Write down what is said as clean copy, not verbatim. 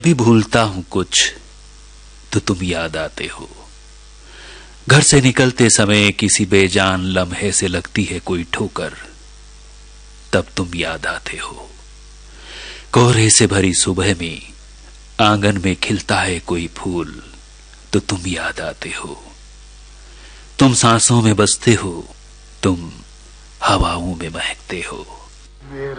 भी भूलता हूं कुछ तो तुम याद आते हो। घर से निकलते समय किसी बेजान लम्हे से लगती है कोई ठोकर, तब तुम याद आते हो। कोहरे से भरी सुबह में आंगन में खिलता है कोई फूल, तो तुम याद आते हो। तुम सांसों में बसते हो, तुम हवाओं में महकते हो।